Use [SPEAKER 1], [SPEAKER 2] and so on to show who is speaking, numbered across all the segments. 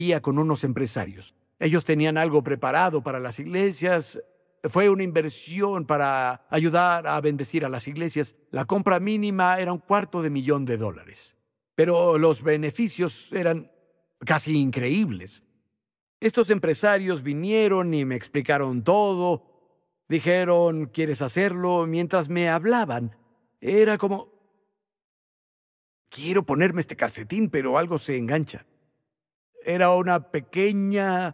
[SPEAKER 1] con unos empresarios. Ellos tenían algo preparado para las iglesias. Fue una inversión para ayudar a bendecir a las iglesias. La compra mínima era $250,000. Pero los beneficios eran casi increíbles. Estos empresarios vinieron y me explicaron todo. Dijeron, ¿quieres hacerlo? Mientras me hablaban, era como, quiero ponerme este calcetín, pero algo se engancha. Era una pequeña...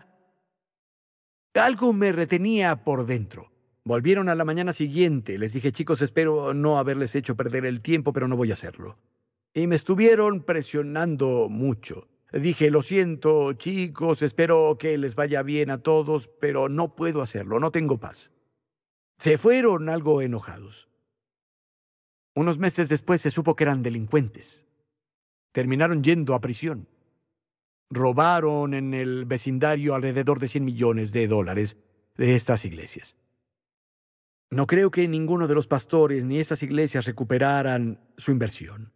[SPEAKER 1] Algo me retenía por dentro. Volvieron a la mañana siguiente. Les dije, chicos, espero no haberles hecho perder el tiempo, pero no voy a hacerlo. Y me estuvieron presionando mucho. Dije, lo siento, chicos, espero que les vaya bien a todos, pero no puedo hacerlo, no tengo paz. Se fueron algo enojados. Unos meses después se supo que eran delincuentes. Terminaron yendo a prisión. Robaron en el vecindario alrededor de $100 millones de estas iglesias. No creo que ninguno de los pastores ni estas iglesias recuperaran su inversión.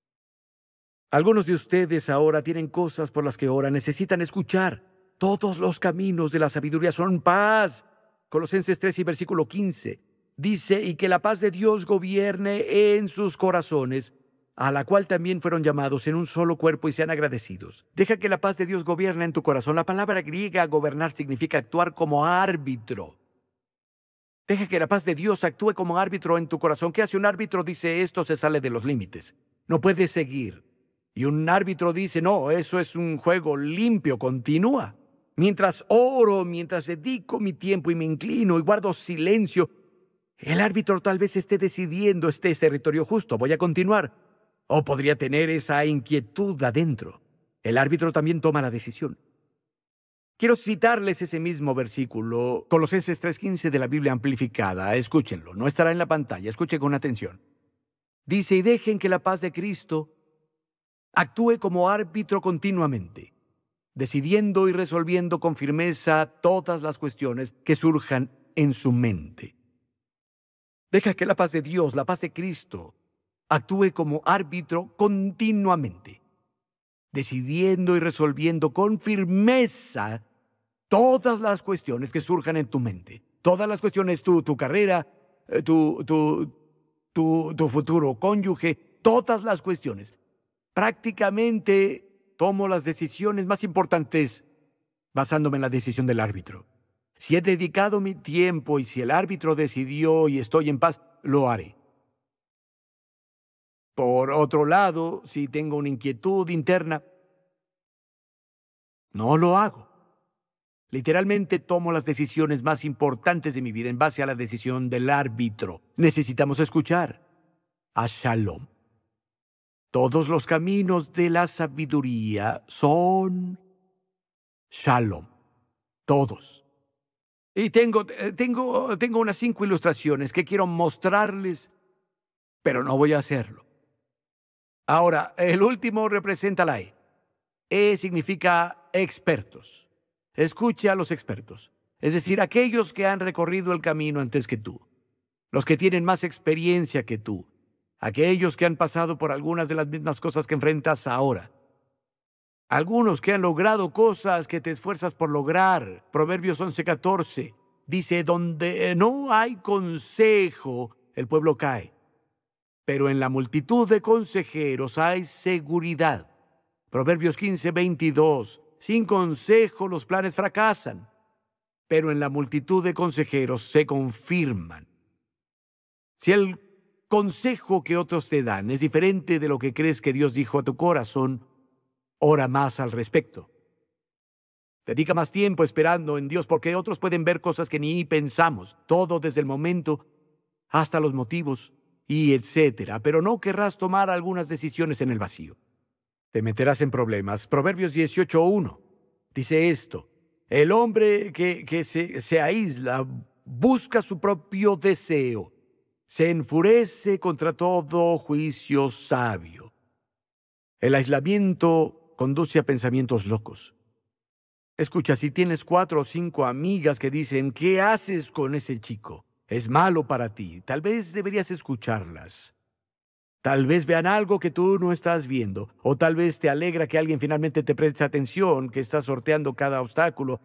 [SPEAKER 1] Algunos de ustedes ahora tienen cosas por las que ahora necesitan escuchar. Todos los caminos de la sabiduría son paz. Colosenses 3 y versículo 15. Dice, y que la paz de Dios gobierne en sus corazones, a la cual también fueron llamados en un solo cuerpo y sean agradecidos. Deja que la paz de Dios gobierne en tu corazón. La palabra griega gobernar significa actuar como árbitro. Deja que la paz de Dios actúe como árbitro en tu corazón. ¿Qué hace un árbitro? Dice, esto se sale de los límites. No puedes seguir. Y un árbitro dice, no, eso es un juego limpio, continúa. Mientras oro, mientras dedico mi tiempo y me inclino y guardo silencio, el árbitro tal vez esté decidiendo, este es territorio justo, voy a continuar. O podría tener esa inquietud adentro. El árbitro también toma la decisión. Quiero citarles ese mismo versículo, Colosenses 3:15 de la Biblia amplificada. Escúchenlo, no estará en la pantalla, escuchen con atención. Dice, y dejen que la paz de Cristo actúe como árbitro continuamente, decidiendo y resolviendo con firmeza todas las cuestiones que surjan en su mente. Deja que la paz de Dios, la paz de Cristo, actúe como árbitro continuamente, decidiendo y resolviendo con firmeza todas las cuestiones que surjan en tu mente. Todas las cuestiones, tu carrera, tu futuro cónyuge, todas las cuestiones. Prácticamente tomo las decisiones más importantes basándome en la decisión del árbitro. Si he dedicado mi tiempo y si el árbitro decidió y estoy en paz, lo haré. Por otro lado, si tengo una inquietud interna, no lo hago. Literalmente tomo las decisiones más importantes de mi vida en base a la decisión del árbitro. Necesitamos escuchar a Shalom. Todos los caminos de la sabiduría son Shalom. Todos. Y tengo unas 5 ilustraciones que quiero mostrarles, pero no voy a hacerlo. Ahora, el último representa la E. E significa expertos. Escucha a los expertos, es decir, aquellos que han recorrido el camino antes que tú, los que tienen más experiencia que tú, aquellos que han pasado por algunas de las mismas cosas que enfrentas ahora, algunos que han logrado cosas que te esfuerzas por lograr. Proverbios 11:14 dice, donde no hay consejo, el pueblo cae, pero en la multitud de consejeros hay seguridad. Proverbios 15:22, sin consejo los planes fracasan, pero en la multitud de consejeros se confirman. Si el consejo que otros te dan es diferente de lo que crees que Dios dijo a tu corazón, ora más al respecto. Dedica más tiempo esperando en Dios, porque otros pueden ver cosas que ni pensamos, todo desde el momento hasta los motivos y etcétera, pero no querrás tomar algunas decisiones en el vacío. Te meterás en problemas. Proverbios 18:1 dice esto: el hombre que se aísla busca su propio deseo, se enfurece contra todo juicio sabio. El aislamiento conduce a pensamientos locos. Escucha, si tienes 4 o 5 amigas que dicen, ¿qué haces con ese chico? Es malo para ti. Tal vez deberías escucharlas. Tal vez vean algo que tú no estás viendo, o tal vez te alegra que alguien finalmente te preste atención, que estás sorteando cada obstáculo,